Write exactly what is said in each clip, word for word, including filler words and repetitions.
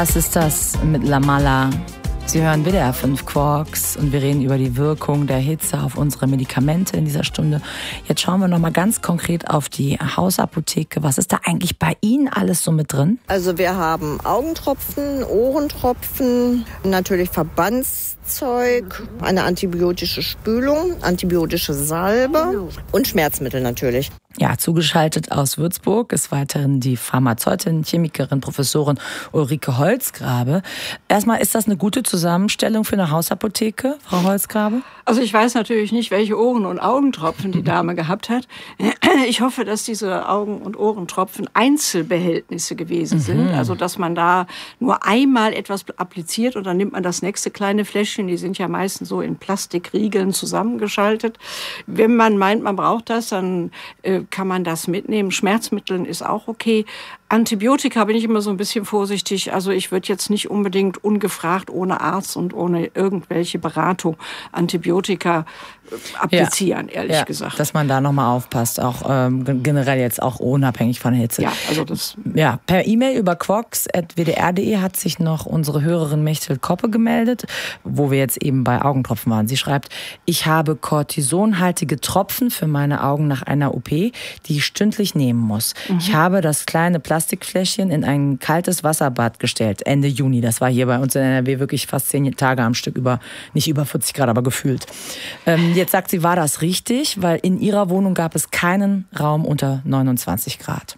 Was ist das mit Lamala? Sie hören W D R fünf Quarks und wir reden über die Wirkung der Hitze auf unsere Medikamente in dieser Stunde. Jetzt schauen wir noch mal ganz konkret auf die Hausapotheke. Was ist da eigentlich bei Ihnen alles so mit drin? Also wir haben Augentropfen, Ohrentropfen, natürlich Verbandszeug, eine antibiotische Spülung, antibiotische Salbe und Schmerzmittel natürlich. Ja, zugeschaltet aus Würzburg ist weiterhin die Pharmazeutin, Chemikerin, Professorin Ulrike Holzgrabe. Erstmal, ist das eine gute Zusammenstellung für eine Hausapotheke, Frau Holzgrabe? Also ich weiß natürlich nicht, welche Ohren- und Augentropfen die Dame gehabt hat. Ich hoffe, dass diese Augen- und Ohrentropfen Einzelbehältnisse gewesen sind. Mhm. Also dass man da nur einmal etwas appliziert und dann nimmt man das nächste kleine Fläschchen. Die sind ja meistens so in Plastikriegeln zusammengeschaltet. Wenn man meint, man braucht das, dann äh, kann man das mitnehmen. Schmerzmitteln ist auch okay. Antibiotika bin ich immer so ein bisschen vorsichtig. Also ich würde jetzt nicht unbedingt ungefragt, ohne Arzt und ohne irgendwelche Beratung Antibiotika applizieren, ja, ehrlich ja, gesagt. Dass man da nochmal aufpasst, auch ähm, generell jetzt auch unabhängig von der Hitze. Ja, also das. Ja, per E-Mail über quarks at w d r punkt d e hat sich noch unsere Hörerin Mechtel Koppe gemeldet, wo wir jetzt eben bei Augentropfen waren. Sie schreibt, ich habe kortisonhaltige Tropfen für meine Augen nach einer O P, die ich stündlich nehmen muss. Mhm. Ich habe das kleine Plastikfläschchen in ein kaltes Wasserbad gestellt, Ende Juni. Das war hier bei uns in N R W wirklich fast zehn Tage am Stück, über nicht über vierzig Grad, aber gefühlt. Ähm, jetzt sagt sie, war das richtig? Weil in ihrer Wohnung gab es keinen Raum unter neunundzwanzig Grad.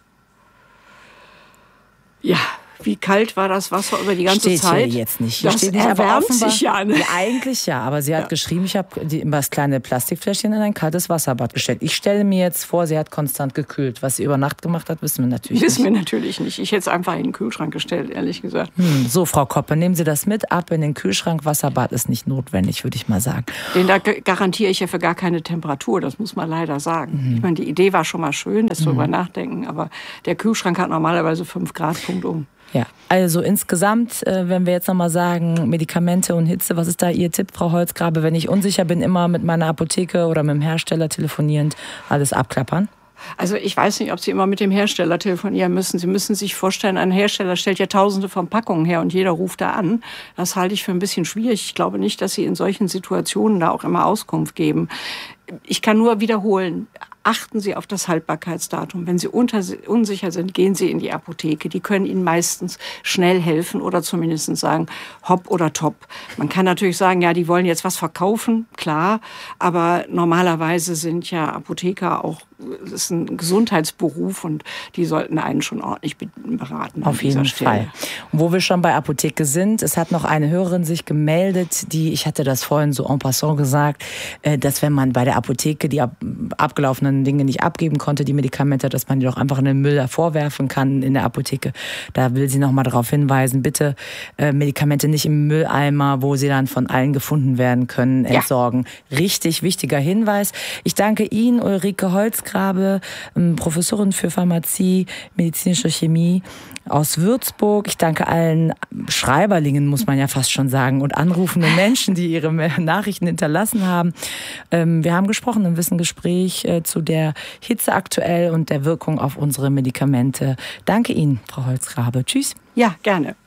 Ja. Wie kalt war das Wasser über die ganze steht Zeit? Steht hier jetzt nicht. Hier das steht nicht, erwärmt aber offenbar, sich ja, ne? ja. Eigentlich ja, aber sie hat ja. geschrieben, ich habe das kleine Plastikfläschchen in ein kaltes Wasserbad gestellt. Ich stelle mir jetzt vor, sie hat konstant gekühlt. Was sie über Nacht gemacht hat, wissen wir natürlich wissen nicht. Wissen wir natürlich nicht. Ich hätte es einfach in den Kühlschrank gestellt, ehrlich gesagt. Hm, so, Frau Koppe, nehmen Sie das mit ab in den Kühlschrank. Wasserbad ist nicht notwendig, würde ich mal sagen. Den da garantiere ich ja für gar keine Temperatur, das muss man leider sagen. Mhm. Ich meine, die Idee war schon mal schön, das mhm. drüber nachdenken, aber der Kühlschrank hat normalerweise fünf Grad, Punkt um. Ja, also insgesamt, äh, wenn wir jetzt nochmal sagen, Medikamente und Hitze, was ist da Ihr Tipp, Frau Holzgrabe? Wenn ich unsicher bin, immer mit meiner Apotheke oder mit dem Hersteller telefonierend alles abklappern? Also ich weiß nicht, ob Sie immer mit dem Hersteller telefonieren müssen. Sie müssen sich vorstellen, ein Hersteller stellt ja tausende von Packungen her und jeder ruft da an. Das halte ich für ein bisschen schwierig. Ich glaube nicht, dass Sie in solchen Situationen da auch immer Auskunft geben. Ich kann nur wiederholen, achten Sie auf das Haltbarkeitsdatum. Wenn Sie unter, unsicher sind, gehen Sie in die Apotheke. Die können Ihnen meistens schnell helfen oder zumindest sagen, hopp oder top. Man kann natürlich sagen, ja, die wollen jetzt was verkaufen, klar. Aber normalerweise sind ja Apotheker auch, das ist ein Gesundheitsberuf und die sollten einen schon ordentlich beraten. Auf jeden Fall. Und wo wir schon bei Apotheke sind, es hat noch eine Hörerin sich gemeldet, die, ich hatte das vorhin so en passant gesagt, dass wenn man bei der Apotheke die ab, abgelaufenen Dinge nicht abgeben konnte, die Medikamente, dass man die doch einfach in den Müll vorwerfen kann in der Apotheke. Da will sie noch mal darauf hinweisen, bitte äh, Medikamente nicht im Mülleimer, wo sie dann von allen gefunden werden können, entsorgen. Ja. Richtig wichtiger Hinweis. Ich danke Ihnen, Ulrike Holzgrabe, Professorin für Pharmazie, medizinische Chemie aus Würzburg. Ich danke allen Schreiberlingen, muss man ja fast schon sagen, und anrufenden Menschen, die ihre Nachrichten hinterlassen haben. Ähm, wir haben gesprochen im Wissengespräch äh, zu der Hitze aktuell und der Wirkung auf unsere Medikamente. Danke Ihnen, Frau Holzgrabe. Tschüss. Ja, gerne.